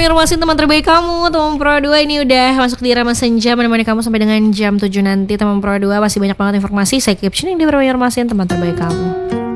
Banjarmasin, teman terbaik kamu. Teman Pro 2 ini udah masuk di Irama Senja, menemani kamu sampai dengan jam 7 nanti. Teman Pro 2 masih banyak banget informasi. Saya captioning di Banjarmasin, teman terbaik kamu.